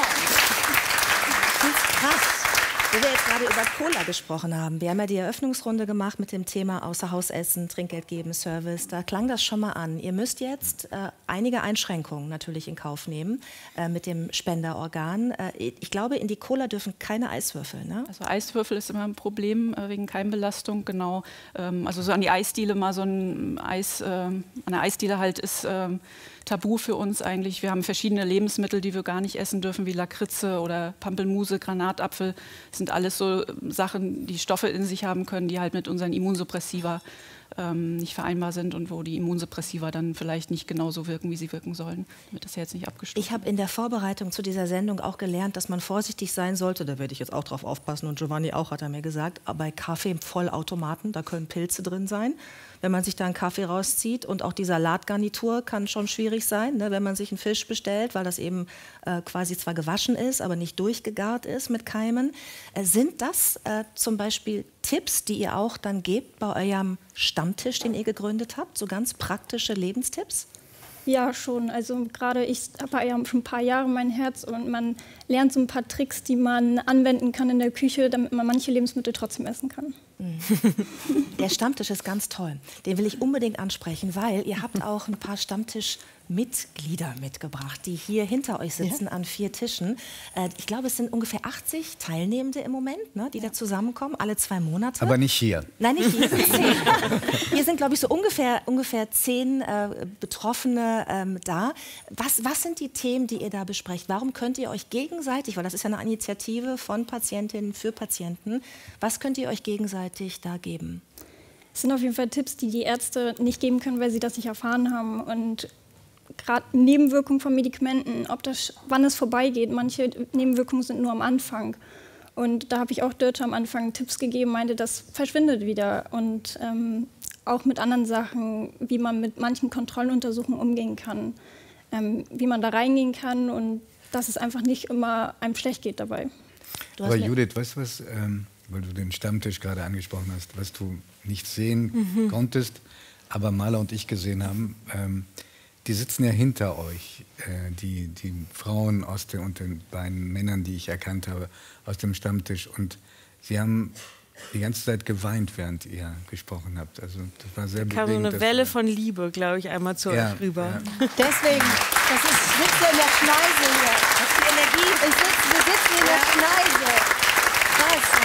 Ich finde es krass. Wo wir jetzt gerade über Cola gesprochen haben. Wir haben ja die Eröffnungsrunde gemacht mit dem Thema Außerhausessen, Trinkgeld geben, Service. Da klang das schon mal an. Ihr müsst jetzt äh, einige Einschränkungen natürlich in Kauf nehmen äh, mit dem Spenderorgan. Äh, ich glaube, in die Cola dürfen keine Eiswürfel, ne? Also Eiswürfel ist immer ein Problem äh, wegen Keimbelastung, genau. Ähm, also so an die Eisdiele mal so ein Eis, äh, an der Eisdiele halt ist ähm, tabu für uns eigentlich. Wir haben verschiedene Lebensmittel, die wir gar nicht essen dürfen, wie Lakritze oder Pampelmuse, Granatapfel. Das sind alles so Sachen, die Stoffe in sich haben können, die halt mit unseren Immunsuppressiva ähm, nicht vereinbar sind und wo die Immunsuppressiva dann vielleicht nicht genauso wirken, wie sie wirken sollen, damit das jetzt nicht abgestuft. Ich habe in der Vorbereitung zu dieser Sendung auch gelernt, dass man vorsichtig sein sollte. Da werde ich jetzt auch drauf aufpassen und Giovanni auch, hat er mir gesagt. Bei Kaffee-Vollautomaten, da können Pilze drin sein. Wenn man sich da einen Kaffee rauszieht und auch die Salatgarnitur kann schon schwierig sein, ne, wenn man sich einen Fisch bestellt, weil das eben äh, quasi zwar gewaschen ist, aber nicht durchgegart ist mit Keimen. Äh, sind das äh, zum Beispiel Tipps, die ihr auch dann gebt bei eurem Stammtisch, den ihr gegründet habt, so ganz praktische Lebenstipps? Ja, schon. Also gerade ich habe ja schon ein paar Jahre mein Herz und man lernt so ein paar Tricks, die man anwenden kann in der Küche, damit man manche Lebensmittel trotzdem essen kann. Der Stammtisch ist ganz toll. Den will ich unbedingt ansprechen, weil ihr habt auch ein paar Stammtischmitglieder mitgebracht, die hier hinter euch sitzen, ja, an vier Tischen. Äh, ich glaube, es sind ungefähr achtzig Teilnehmende im Moment, ne, die ja da zusammenkommen, alle zwei Monate. Aber nicht hier. Nein, nicht hier. Hier sind, glaube ich, so ungefähr, ungefähr zehn äh, Betroffene ähm, da. Was, was sind die Themen, die ihr da besprecht? Warum könnt ihr euch gegenseitig, weil das ist ja eine Initiative von Patientinnen für Patienten, was könnt ihr euch gegenseitig da geben? Es sind auf jeden Fall Tipps, die die Ärzte nicht geben können, weil sie das nicht erfahren haben. Und gerade Nebenwirkungen von Medikamenten, ob das, wann es vorbeigeht, manche Nebenwirkungen sind nur am Anfang. Und da habe ich auch Dörte am Anfang Tipps gegeben, meinte, das verschwindet wieder. Und ähm, auch mit anderen Sachen, wie man mit manchen Kontrolluntersuchungen umgehen kann, ähm, wie man da reingehen kann und dass es einfach nicht immer einem schlecht geht dabei. Aber Judith, weißt du was, ähm, weil du den Stammtisch gerade angesprochen hast, was du nicht sehen mhm. konntest, aber Maler und ich gesehen haben, ähm, die sitzen ja hinter euch, äh, die, die Frauen aus den, und den beiden Männern, die ich erkannt habe, aus dem Stammtisch. Und sie haben die ganze Zeit geweint, während ihr gesprochen habt. Also das war sehr bewegend. Da kam so eine Welle von Liebe, glaube ich, einmal zu ja, euch rüber. Ja. Deswegen, das ist, ich sitze in der Schneise hier. Das ist die Energie. Ich sitze, wir sitzen in der Schneise. Krass.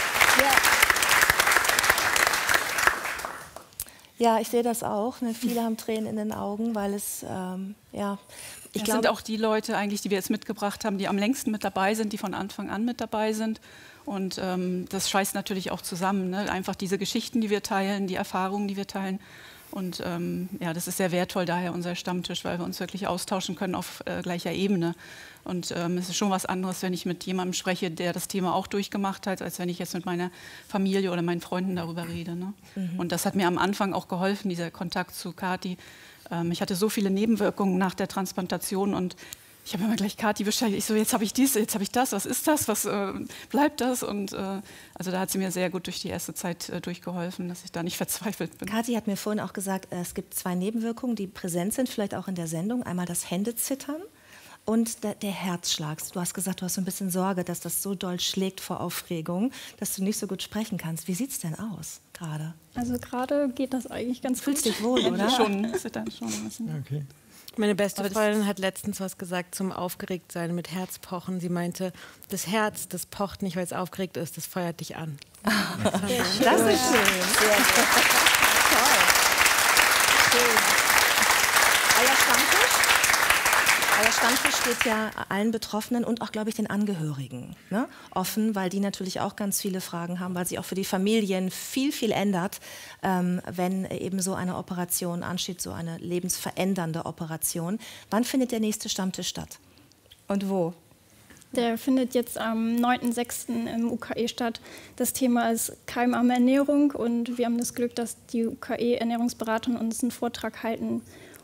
Ja. Ja, ich sehe das auch. Ne? Viele haben Tränen in den Augen, weil es, ähm, ja, ich das glaube... sind auch die Leute eigentlich, die wir jetzt mitgebracht haben, die am längsten mit dabei sind, die von Anfang an mit dabei sind. Und ähm, das schweißt natürlich auch zusammen. Ne? Einfach diese Geschichten, die wir teilen, die Erfahrungen, die wir teilen. Und ähm, ja, das ist sehr wertvoll, daher unser Stammtisch, weil wir uns wirklich austauschen können auf äh, gleicher Ebene. Und ähm, es ist schon was anderes, wenn ich mit jemandem spreche, der das Thema auch durchgemacht hat, als wenn ich jetzt mit meiner Familie oder meinen Freunden darüber rede. Ne? Mhm. Und das hat mir am Anfang auch geholfen, dieser Kontakt zu Kathi. Ähm, ich hatte so viele Nebenwirkungen nach der Transplantation und ich habe immer gleich Kathi beschäftigt. Ich so, jetzt habe ich dies, jetzt habe ich das, was ist das, was äh, bleibt das? Und äh, also da hat sie mir sehr gut durch die erste Zeit äh, durchgeholfen, dass ich da nicht verzweifelt bin. Kathi hat mir vorhin auch gesagt, äh, es gibt zwei Nebenwirkungen, die präsent sind, vielleicht auch in der Sendung. Einmal das Händezittern und der, der Herzschlag. Du hast gesagt, du hast so ein bisschen Sorge, dass das so doll schlägt vor Aufregung, dass du nicht so gut sprechen kannst. Wie sieht es denn aus gerade? Also gerade geht das eigentlich ganz gut. Fühlst dich wohl, oder? Schon, zittern schon ein bisschen. Okay. Meine beste Freundin hat letztens was gesagt zum Aufgeregtsein mit Herzpochen. Sie meinte, das Herz, das pocht nicht, weil es aufgeregt ist, das feuert dich an. Das, das ist schön. Sehr gut. Toll. Schön. Euer Stammtisch? Euer Stammtisch steht ja allen Betroffenen und auch, glaube ich, den Angehörigen, ne, offen, weil die natürlich auch ganz viele Fragen haben, weil sich auch für die Familien viel, viel ändert, ähm, wenn eben so eine Operation ansteht, so eine lebensverändernde Operation. Wann findet der nächste Stammtisch statt? Und wo? Der findet jetzt am neunten sechsten im U K E statt. Das Thema ist keimarme Ernährung und wir haben das Glück, dass die U K E-Ernährungsberaterin uns einen Vortrag halten,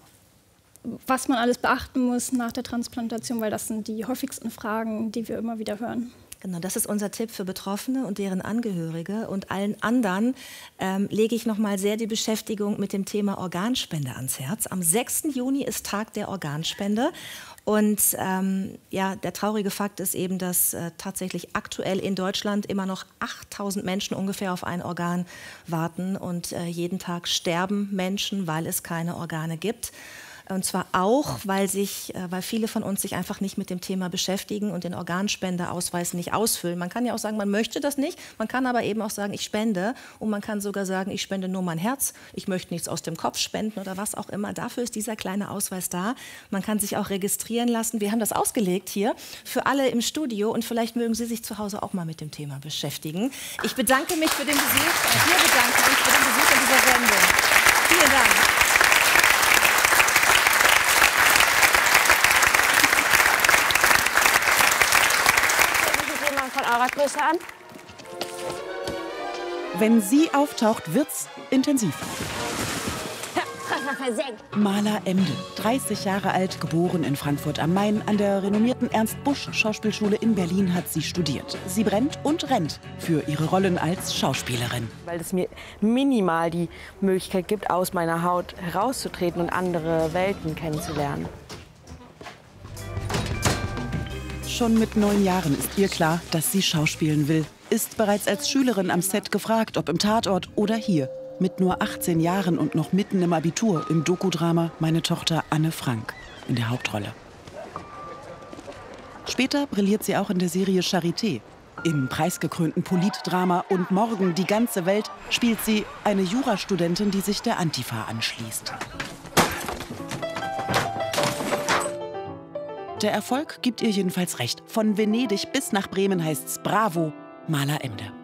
was man alles beachten muss nach der Transplantation, weil das sind die häufigsten Fragen, die wir immer wieder hören. Genau, das ist unser Tipp für Betroffene und deren Angehörige. Und allen anderen ähm, lege ich noch mal sehr die Beschäftigung mit dem Thema Organspende ans Herz. Am sechsten Juni ist Tag der Organspende. Und ähm, ja, der traurige Fakt ist eben, dass äh, tatsächlich aktuell in Deutschland immer noch achttausend Menschen ungefähr auf ein Organ warten. Und äh, jeden Tag sterben Menschen, weil es keine Organe gibt. Und zwar auch, weil, sich, weil viele von uns sich einfach nicht mit dem Thema beschäftigen und den Organspendeausweis nicht ausfüllen. Man kann ja auch sagen, man möchte das nicht. Man kann aber eben auch sagen, ich spende. Und man kann sogar sagen, ich spende nur mein Herz. Ich möchte nichts aus dem Kopf spenden oder was auch immer. Dafür ist dieser kleine Ausweis da. Man kann sich auch registrieren lassen. Wir haben das ausgelegt hier für alle im Studio. Und vielleicht mögen Sie sich zu Hause auch mal mit dem Thema beschäftigen. Ich bedanke mich für den Besuch. Wir bedanken uns für den Besuch in dieser Sendung. Vielen Dank. Von eurer Größe an. Wenn sie auftaucht, wird's intensiv. Maler Emde, dreißig Jahre alt, geboren in Frankfurt am Main. An der renommierten Ernst-Busch-Schauspielschule in Berlin hat sie studiert. Sie brennt und rennt für ihre Rollen als Schauspielerin. Weil es mir minimal die Möglichkeit gibt, aus meiner Haut herauszutreten und andere Welten kennenzulernen. Schon mit neun Jahren ist ihr klar, dass sie schauspielen will. Ist bereits als Schülerin am Set gefragt, ob im Tatort oder hier. Mit nur achtzehn Jahren und noch mitten im Abitur im Dokudrama Meine Tochter Anne Frank in der Hauptrolle. Später brilliert sie auch in der Serie Charité. Im preisgekrönten Politdrama Und Morgen, die ganze Welt spielt sie eine Jurastudentin, die sich der Antifa anschließt. Der Erfolg gibt ihr jedenfalls recht. Von Venedig bis nach Bremen heißt's Bravo, Maler Emde.